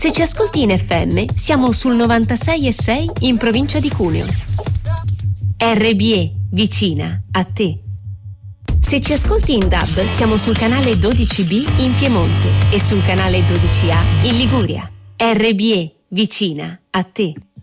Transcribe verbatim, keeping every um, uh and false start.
Se ci ascolti in F M, siamo sul novantasei e sei in provincia di Cuneo. R B E, vicina a te. Se ci ascolti in D A B, siamo sul canale dodici B in Piemonte e sul canale dodici A in Liguria. R B E, vicina a te.